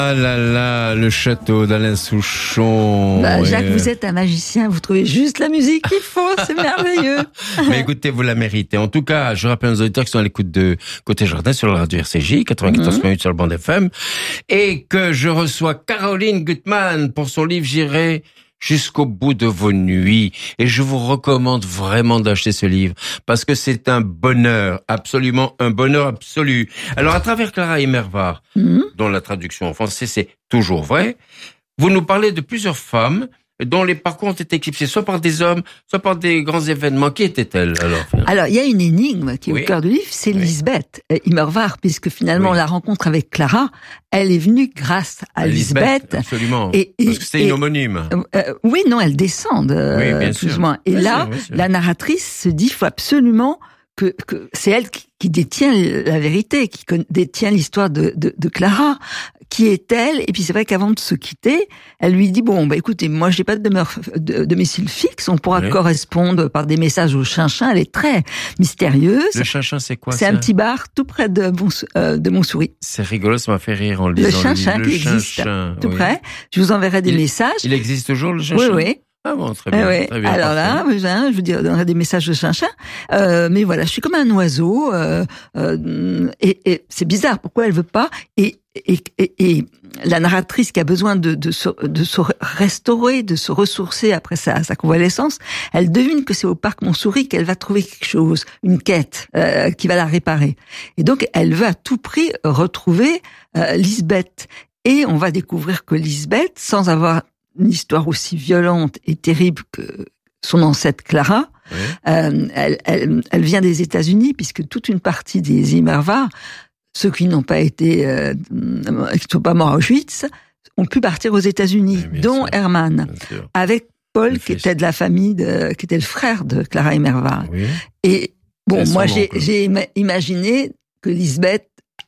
Ah là là, le château d'Alain Souchon. Jacques, vous êtes un magicien, vous trouvez juste la musique qu'il faut, c'est merveilleux. Mais écoutez, vous la méritez. En tout cas, je rappelle aux auditeurs qui sont à l'écoute de Côté Jardin sur la radio RCJ, 94 minutes sur le bande FM, et que je reçois Caroline Gutmann pour son livre J'irai jusqu'au bout de vos nuits. Et je vous recommande vraiment d'acheter ce livre parce que c'est un bonheur, absolument un bonheur absolu. Alors, à travers Clara Immerwahr, dont la traduction en français c'est toujours vrai, vous nous parlez de plusieurs femmes dont les parcours ont été éclipsés, soit par des hommes, soit par des grands événements. Qui étaient-elles alors, il y a une énigme qui est au cœur du livre, c'est Lisbeth Immerwahr, puisque finalement la rencontre avec Clara, elle est venue grâce à Lisbeth. Absolument. Parce que c'est une homonyme. Oui, non, elles descendent plus ou moins. Et là, la narratrice se dit, il faut absolument que c'est elle qui détient la vérité, qui détient l'histoire de Clara. Qui est-elle? Et puis c'est vrai qu'avant de se quitter, elle lui dit écoutez, moi j'ai pas de domicile fixe, on pourra correspondre par des messages au Chinchin. Elle est très mystérieuse. Le Chinchin, c'est quoi? C'est un petit bar tout près de Montsouris. C'est rigolo, ça m'a fait rire en lisant le Chinchin qui existe tout près. Je vous enverrai des messages. Il existe toujours le Chinchin? Oui. Ah bon, très bien. Très bien. Alors là, je vous donnerai des messages de Chinchin. Mais voilà, je suis comme un oiseau. Et c'est bizarre. Pourquoi elle veut pas? Et la narratrice qui a besoin de se restaurer, de se ressourcer après sa convalescence, elle devine que c'est au parc Montsouris qu'elle va trouver quelque chose, une quête qui va la réparer. Et donc, elle veut à tout prix retrouver Lisbeth. Et on va découvrir que Lisbeth, sans avoir une histoire aussi violente et terrible que son ancêtre Clara, elle vient des États-Unis, puisque toute une partie des Immerwahr, ceux qui n'ont pas été, qui ne sont pas morts à Auschwitz, ont pu partir aux États-Unis, dont Hermann, avec Paul, qui était de la famille qui était le frère de Clara Immerwahr. Oui. Et moi, j'ai imaginé que Lisbeth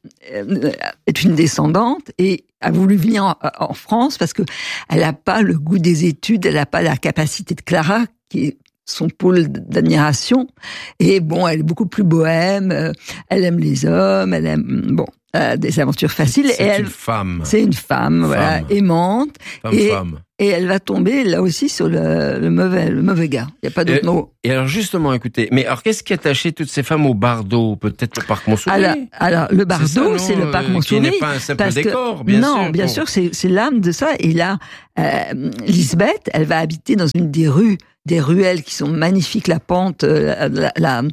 est une descendante et a voulu venir en France parce que elle n'a pas le goût des études, elle n'a pas la capacité de Clara, qui est son pôle d'admiration. Et elle est beaucoup plus bohème, elle aime les hommes, elle aime, des aventures faciles. C'est une femme. C'est une femme, voilà, aimante. Femme. Et elle va tomber, là aussi, sur le mauvais gars. Il n'y a pas d'autre mot. Et alors, justement, écoutez, mais alors, qu'est-ce qui a attaché toutes ces femmes au Bardo? Peut-être le parc Montsouris? Alors, le Bardo, c'est le parc Montsouris. Qui n'est pas un simple décor, bien sûr. Non, bien sûr, c'est l'âme de ça. Et là, Lisbeth, elle va habiter dans une des ruelles qui sont magnifiques, la pente, la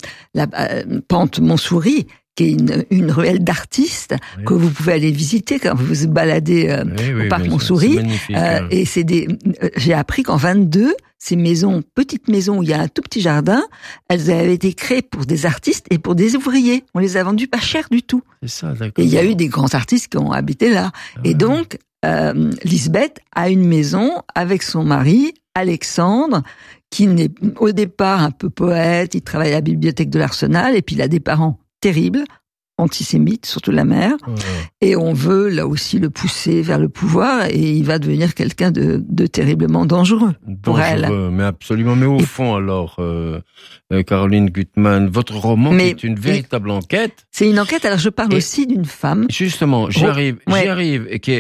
pente Montsouris, qui est une ruelle d'artistes que vous pouvez aller visiter quand vous vous baladez au parc Montsouris. Et j'ai appris qu'en 22, ces petites maisons où il y a un tout petit jardin, elles avaient été créées pour des artistes et pour des ouvriers. On les a vendues pas cher du tout. C'est ça, d'accord. Et il y a eu des grands artistes qui ont habité là. Et donc, Lisbeth a une maison avec son mari, Alexandre, qui n'est au départ un peu poète, il travaille à la bibliothèque de l'Arsenal, et puis il a des parents terribles, antisémites, surtout la mère, et on veut là aussi le pousser vers le pouvoir, et il va devenir quelqu'un de terriblement dangereux pour elle. Mais absolument. Mais au fond, alors, Caroline Gutmann, votre roman est une véritable enquête. C'est une enquête. Alors je parle aussi d'une femme. Justement, j'y arrive, qui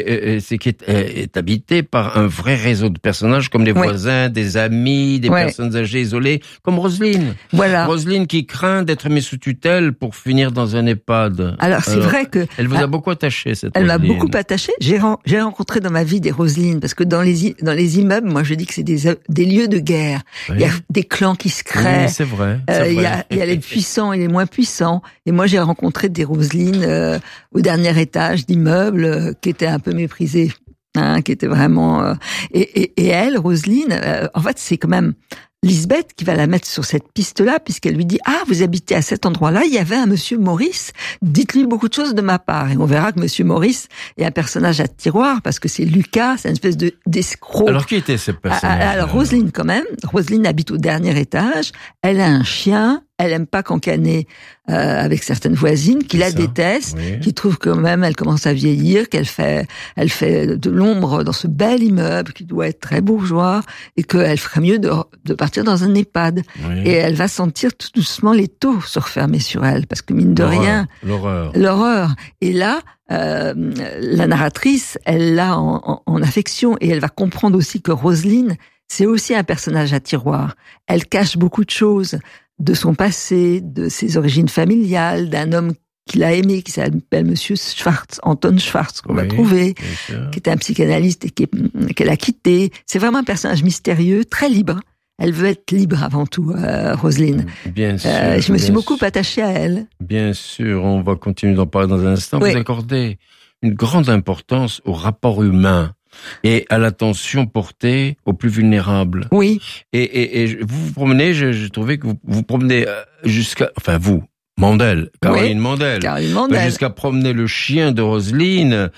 est habitée par un vrai réseau de personnages comme des voisins, des amis, des personnes âgées isolées, comme Roselyne. Voilà. Roselyne qui craint d'être mise sous tutelle pour finir dans un EHPAD. Alors c'est vrai que elle vous a beaucoup attaché, cette Elle Roselyne. m'a beaucoup attaché. J'ai rencontré dans ma vie des Roselines, parce que dans les immeubles, moi je dis que c'est des lieux de guerre. Il y a des clans qui se créent. Oui, c'est vrai. Il y a les puissants et les moins puissants. Et moi j'ai rencontré des Roselines au dernier étage d'immeubles qui étaient un peu méprisés, qui étaient vraiment. Et elle, Roselyne, en fait c'est quand même Lisbeth qui va la mettre sur cette piste-là, puisqu'elle lui dit « Ah, vous habitez à cet endroit-là, il y avait un monsieur Maurice, dites-lui beaucoup de choses de ma part. » Et on verra que monsieur Maurice est un personnage à tiroir, parce que c'est Lucas, c'est une espèce d'escroc. Alors, qui était ce personnage? Alors, Roselyne, quand même. Roselyne habite au dernier étage, elle a un chien, elle aime pas cancaner avec certaines voisines, qui la détestent, qui trouvent quand même elle commence à vieillir, elle fait de l'ombre dans ce bel immeuble qui doit être très bourgeois, et qu'elle ferait mieux de partir partir dans un EHPAD. Oui. Et elle va sentir tout doucement les taux se refermer sur elle, parce que mine de rien, l'horreur. Et là, la narratrice, elle l'a en affection, et elle va comprendre aussi que Roselyne, c'est aussi un personnage à tiroir. Elle cache beaucoup de choses de son passé, de ses origines familiales, d'un homme qu'il a aimé, qui s'appelle Monsieur Schwartz, Anton Schwartz, qu'on va trouver, qui était un psychanalyste et qu'elle a quitté. C'est vraiment un personnage mystérieux, très libre. Elle veut être libre avant tout, Roselyne. Bien sûr. Je me suis beaucoup attachée à elle. Bien sûr, on va continuer d'en parler dans un instant. Vous accordez une grande importance au rapport humain et à l'attention portée aux plus vulnérables. Oui. Et vous promenez, je trouvais que vous promenez jusqu'à, enfin vous, Caroline Mandel, jusqu'à promener le chien de Roselyne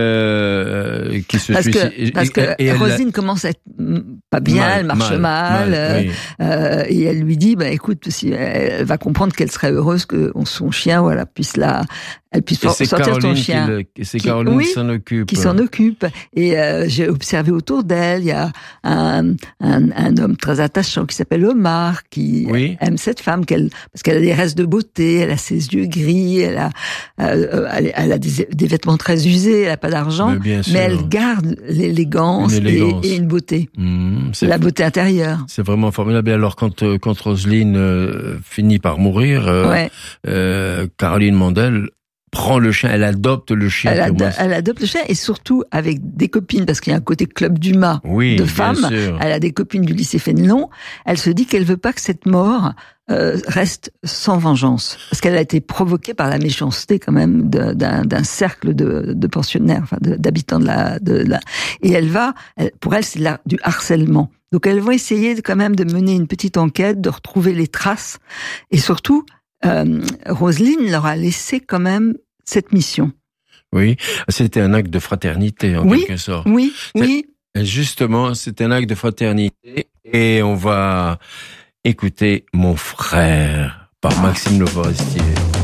qui se suicide. Parce que Roselyne commence à être pas bien, elle marche mal, et elle lui dit, écoute, si elle va comprendre qu'elle serait heureuse que son chien, elle puisse sortir son chien. C'est Caroline qui s'en occupe. Et j'ai observé autour d'elle, il y a un homme très attachant qui s'appelle Omar, qui aime cette femme parce qu'elle a des restes de beauté, elle a ses yeux gris, elle a des vêtements très usés, elle a pas d'argent, mais elle garde l'élégance et une beauté. La beauté intérieure. C'est vraiment formidable. Et alors quand Roselyne finit par mourir, Caroline Mandel prend le chien, elle adopte le chien. Elle adopte le chien, et surtout avec des copines, parce qu'il y a un côté club Dumas de femmes. Elle a des copines du lycée Fénelon. Elle se dit qu'elle veut pas que cette mort reste sans vengeance, parce qu'elle a été provoquée par la méchanceté quand même d'un cercle de pensionnaires, d'habitants et pour elle c'est du harcèlement. Donc elles vont essayer quand même de mener une petite enquête, de retrouver les traces, et surtout Roselyne leur a laissé quand même cette mission. Oui, c'était un acte de fraternité en quelque sorte. Oui. Justement, c'est un acte de fraternité, et on va écouter Mon frère par Maxime Le Forestier.